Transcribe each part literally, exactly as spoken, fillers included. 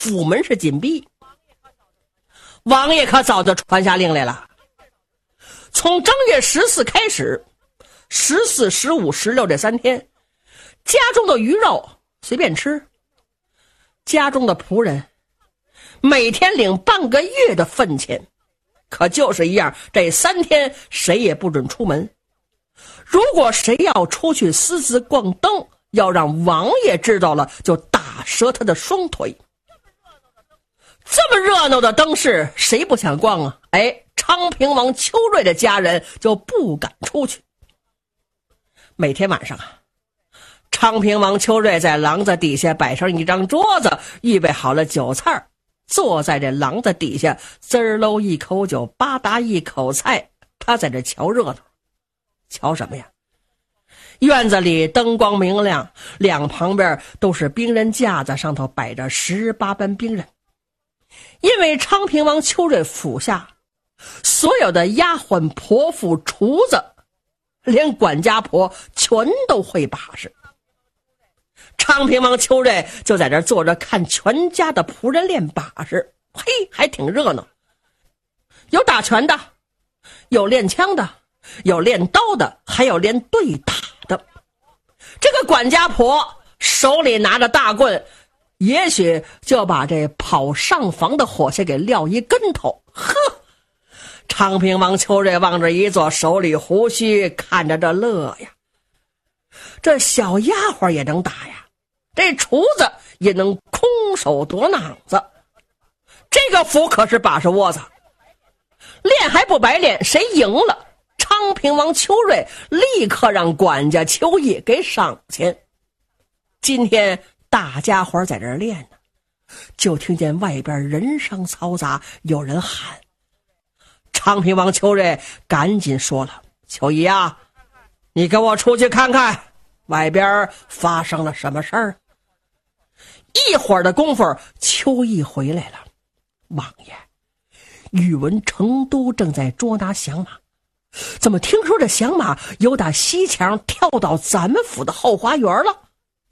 府门是紧闭。王爷可早就传下令来了，从正月十四开始，十四、十五、十六这三天，家中的鱼肉随便吃，家中的仆人每天领半个月的份钱，可就是一样，这三天谁也不准出门。如果谁要出去私自逛灯，要让王爷知道了，就打折他的双腿。这么热闹的灯市，谁不想逛啊？哎，昌平王邱瑞的家人就不敢出去。每天晚上啊，昌平王邱瑞在廊子底下摆上一张桌子，预备好了酒菜，坐在这廊子底下，滋儿喽一口酒，吧嗒一口菜，他在这瞧热闹。瞧什么呀？院子里灯光明亮，两旁边都是兵人架子，上头摆着十八班兵人。因为昌平王邱瑞府下所有的丫鬟婆妇厨子连管家婆全都会把式，昌平王邱瑞就在这坐着看全家的仆人练把式，嘿，还挺热闹。有打拳的，有练枪的，有练刀的，还有练对打的。这个管家婆手里拿着大棍，也许就把这跑上房的伙计给撂一跟头。呵，昌平王邱瑞往这一坐，手里胡须，看着这乐呀。这小丫鬟也能打呀，这厨子也能空手夺囊子。这个府可是把式窝子，练还不白练，谁赢了，昌平王邱瑞立刻让管家邱毅给赏钱。今天大家伙在这儿练呢，就听见外边人声嘈杂，有人喊。昌平王邱瑞赶紧说了：“邱毅啊，你跟我出去看看，外边发生了什么事儿？”一会儿的功夫，邱毅回来了。王爷，宇文成都正在捉拿响马，怎么听说这响马有打西墙跳到咱们府的后花园了？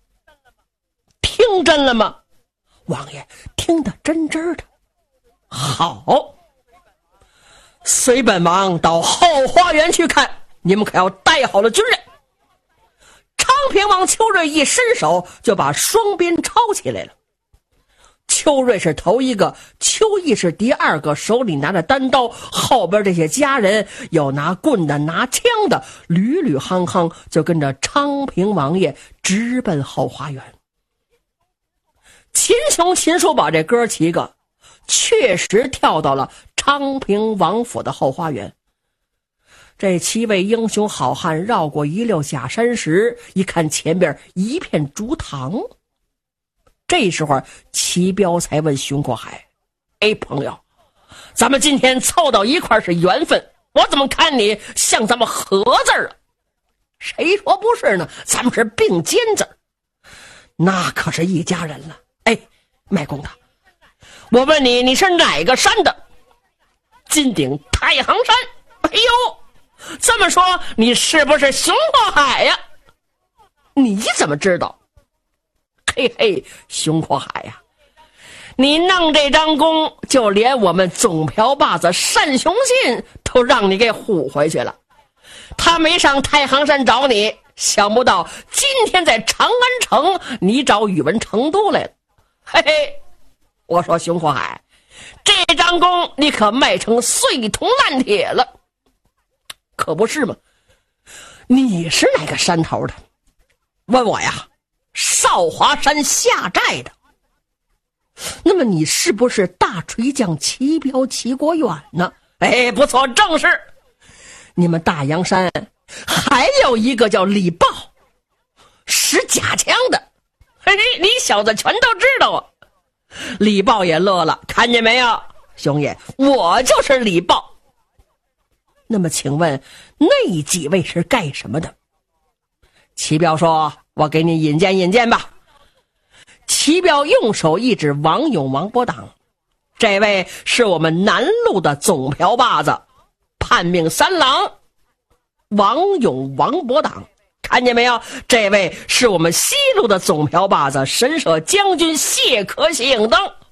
听真了吗？王爷听得真真的。好，随本王到后花园去看，你们可要带好了军人。昌平王邱瑞一伸手就把双鞭抄起来了。邱瑞是头一个，邱毅是第二个，手里拿着单刀，后边这些家人有拿棍的，拿枪的，屡屡夯夯就跟着昌平王爷直奔后花园。秦琼、秦叔宝这哥几个确实跳到了昌平王府的后花园。这七位英雄好汉绕过一溜假山石，一看前边一片竹塘。这时候齐彪才问熊国海：“哎，朋友，咱们今天凑到一块是缘分，我怎么看你像咱们合字啊？”“谁说不是呢？咱们是并肩字，那可是一家人了。”“哎，卖公的，我问你，你是哪个山的？”“金顶太行山。”“哎呦，这么说你是不是熊国海呀？”“你怎么知道？”“嘿嘿，熊国海呀，你弄这张弓，就连我们总瓢把子单雄信都让你给唬回去了。他没上太行山找你，想不到今天在长安城你找宇文成都来了。嘿嘿，我说熊国海，这张弓你可卖成碎铜烂铁了。”“可不是吗？你是哪个山头的？”“问我呀，少华山下寨的。”“那么你是不是大锤匠齐彪齐国远呢？”“哎，不错，正是。你们大洋山还有一个叫李豹，使假枪的。嘿，你小子全都知道啊。”李豹也乐了：“看见没有，兄爷，我就是李豹。那么请问那几位是干什么的？”齐彪说：“我给你引荐引荐吧。”齐彪用手一指王勇、王伯党：“这位是我们南路的总瓢把子，叛命三郎王勇、王伯党。看见没有？这位是我们西路的总瓢把子，神舍将军谢可喜影灯